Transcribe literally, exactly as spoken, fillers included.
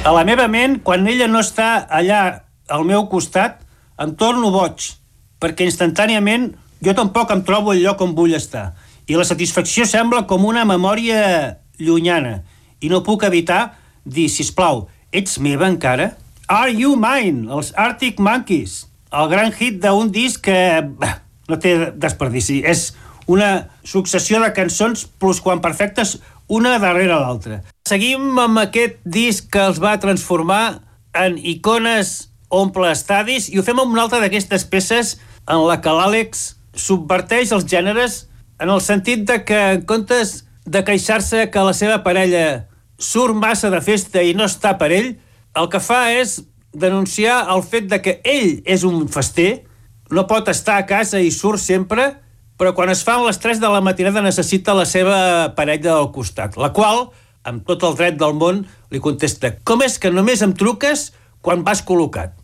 A la meva ment, quan ella no està allà al meu costat, em torno boig, perquè instantàniament jo tampoc em trobo al lloc on vull estar. I la satisfacció sembla com una memòria llunyana. I no puc evitar dir, sisplau, ets meva encara? Are You Mine, els Arctic Monkeys. El gran hit d'un disc que bah, no té desperdici. És una successió de cançons plusquamperfectes una darrere l'altra. Seguim amb aquest disc que els va transformar en icones omple estadis i ho fem amb una altra d'aquestes peces en la que l'Àlex subverteix els gèneres en el sentit de que en comptes de queixar-se que la seva parella surt massa de festa i no està per ell, el que fa és denunciar el fet de que ell és un fester, no pot estar a casa i surt sempre, però quan es fan les tres de la matinada necessita la seva parella al costat, la qual, amb tot el dret del món, li contesta: com és que només em truques quan vas col·locat?